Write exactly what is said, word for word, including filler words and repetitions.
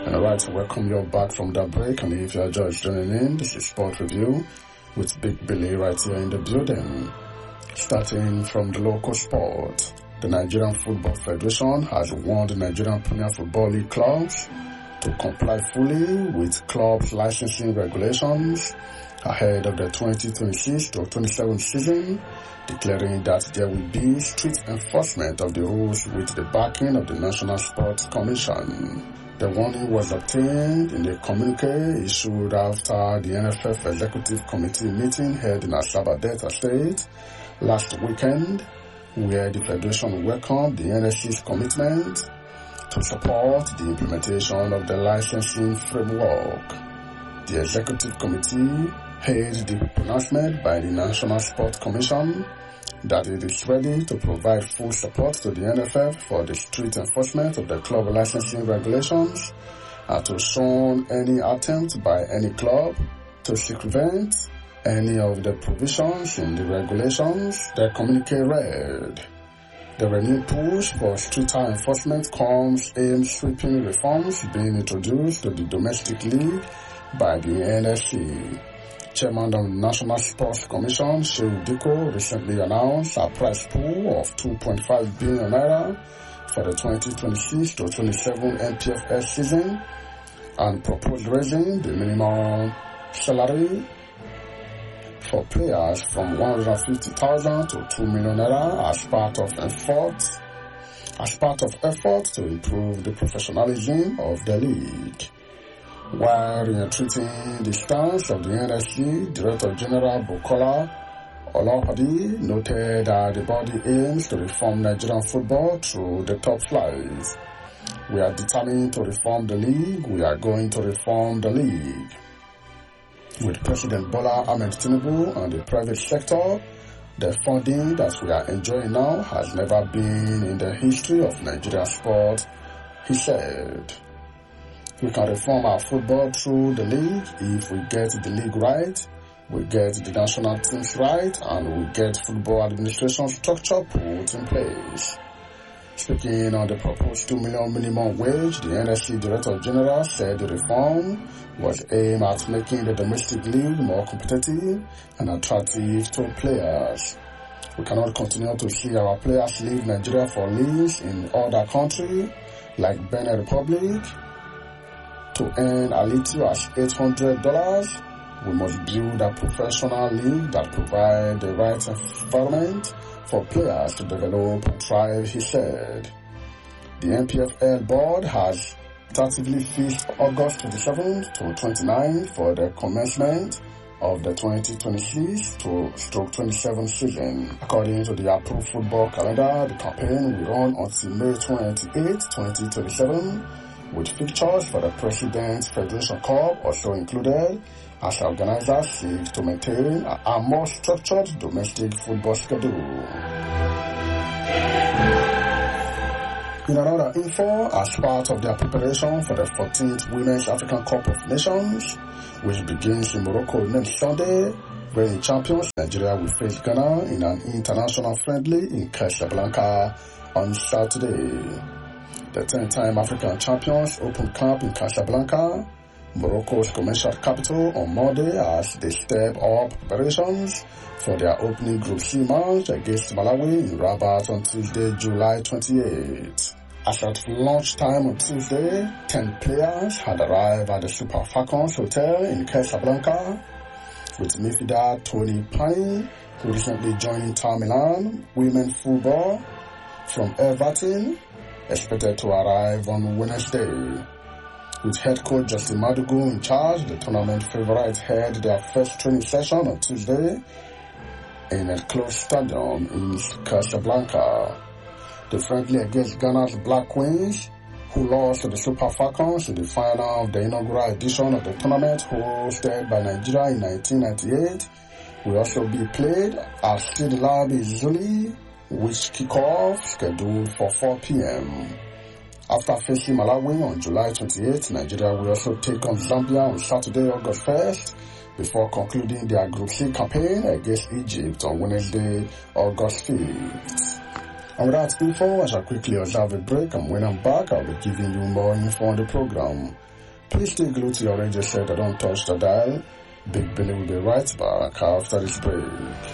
And alright, so welcome you back from that break. And if you're just joining in, this is Sport Review with Big Billy right here in the building. Starting from the local sport, the Nigerian Football Federation has warned the Nigerian Premier Football League clubs to comply fully with clubs' licensing regulations ahead of the twenty twenty-six to twenty-seven season, declaring that there will be strict enforcement of the rules with the backing of the National Sports Commission. The warning was obtained in a communique issued after the N F F Executive Committee meeting held in Asaba Delta State last weekend, where the Federation welcomed the N S C's commitment to support the implementation of the licensing framework. The Executive Committee hailed the pronouncement by the National Sports Commission that it is ready to provide full support to the N F F for the strict enforcement of the club licensing regulations and to shun any attempt by any club to circumvent any of the provisions in the regulations. The communique read, the renewed push for stricter enforcement comes in sweeping reforms being introduced to the domestic league by the N S C. Chairman of the National Sports Commission, Shehu Diko, recently announced a prize pool of two point five billion naira for the twenty twenty-six to twenty-seven N P F L season and proposed raising the minimum salary for players from one hundred fifty thousand to two million naira as part of effort, as part of effort to improve the professionalism of the league. While entreating the stance of the N S C, Director General Bukola Olopade noted that the body aims to reform Nigerian football through the top flight. We are determined to reform the league. We are going to reform the league. With President Bola Ahmed Tinubu and the private sector, the funding that we are enjoying now has never been in the history of Nigerian sport, he said. We can reform our football through the league if we get the league right, we get the national teams right, and we get football administration structure put in place. Speaking on the proposed two million minimum wage, the N S C Director General said the reform was aimed at making the domestic league more competitive and attractive to players. We cannot continue to see our players leave Nigeria for leagues in other countries like Benin Republic to earn as little as eight hundred dollars. We must build a professional league that provides the right environment for players to develop and thrive, he said. The N P F L board has tentatively fixed August twenty-seventh to twenty-ninth for the commencement of the twenty twenty-six to twenty-seven season. According to the approved football calendar, the campaign will run until May twenty-eighth, twenty twenty-seven, with fixtures for the President's Federation Cup also included, as organizers seek to maintain a more structured domestic football schedule. In another info, as part of their preparation for the fourteenth Women's African Cup of Nations, which begins in Morocco next Sunday, reigning champions Nigeria will face Ghana in an international friendly in Casablanca on Saturday. The ten-time African champions open camp in Casablanca, Morocco's commercial capital, on Monday as they step up preparations for their opening Group C match against Malawi in Rabat on Tuesday, July twenty-eighth. As at lunchtime on Tuesday, ten players had arrived at the Super Falcons Hotel in Casablanca, with midfielder Tony Pani, who recently joined Inter Milan Women Football from Everton, expected to arrive on Wednesday. With head coach Justin Madugu in charge, the tournament favorites had their first training session on Tuesday in a closed stadium in Casablanca. The friendly against Ghana's Black Queens, who lost to the Super Falcons in the final of the inaugural edition of the tournament hosted by Nigeria in nineteen ninety-eight, will also be played at Stade Labi Zuli, which kick-off scheduled for four p.m. After facing Malawi on July twenty-eighth, Nigeria will also take on Zambia on Saturday, August first, before concluding their Group C campaign against Egypt on Wednesday, August fifth. And with that info, I shall quickly observe a break, and when I'm back, I'll be giving you more info on the program. Please stay glued to your radio set and don't touch the dial. Big Billy will be right back after this break.